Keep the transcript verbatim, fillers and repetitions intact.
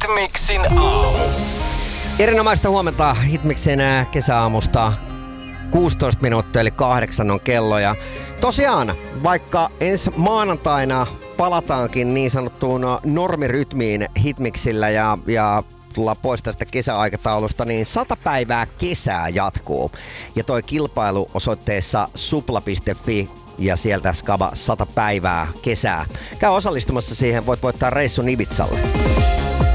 Hitmixin aamu. Erinomaista huomenta Hitmixin kesäaamusta. kuusitoista minuuttia eli kahdeksan on kello. Ja tosiaan, vaikka ensi maanantaina palataankin niin sanottuun normirytmiin Hitmixillä ja, ja tullaan pois tästä kesäaikataulusta, niin sata päivää kesää jatkuu. Ja toi kilpailu osoitteessa supla piste fi ja sieltä Skaba sata päivää kesää. Käy osallistumassa siihen, voit voittaa reissun Ibizalle.